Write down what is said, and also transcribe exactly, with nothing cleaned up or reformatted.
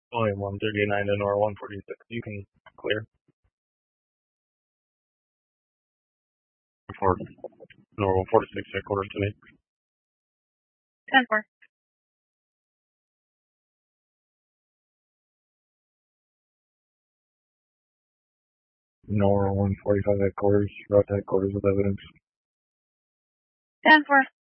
Volume one thirty-nine to Nor one forty-six. You can clear. For Nor one forty-six, headquarters to me. ten four. Nor one forty-five, headquarters. Route to headquarters with evidence. ten four.